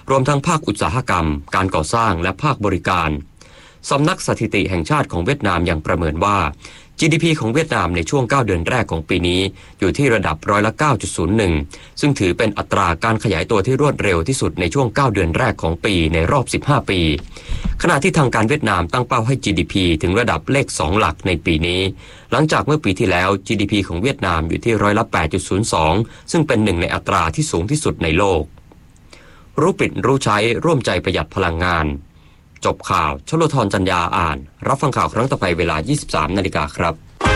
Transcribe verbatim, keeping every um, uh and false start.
รวมทั้งภาคอุตสาหกรรมการก่อสร้างและภาคบริการสำนักสถิติแห่งชาติของเวียดนามยังประเมินว่า จี ดี พี ของเวียดนามในช่วงเก้าเดือนแรกของปีนี้อยู่ที่ระดับร้อยละ เก้าจุดศูนย์หนึ่ง ซึ่งถือเป็นอัตราการขยายตัวที่รวดเร็วที่สุดในช่วงเก้าเดือนแรกของปีในรอบสิบห้าปีขณะที่ทางการเวียดนามตั้งเป้าให้ จี ดี พี ถึงระดับเลขสองหลักในปีนี้หลังจากเมื่อปีที่แล้ว จี ดี พี ของเวียดนามอยู่ที่ร้อยละ แปดจุดศูนย์สอง ซึ่งเป็นหนึ่งในอัตราที่สูงที่สุดในโลกรู้ปิดรู้ใช้ร่วมใจประหยัดพลังงานจบข่าวชลธรจัญญาอ่านรับฟังข่าวครั้งต่อไปเวลา ยี่สิบสามนาฬิกาครับ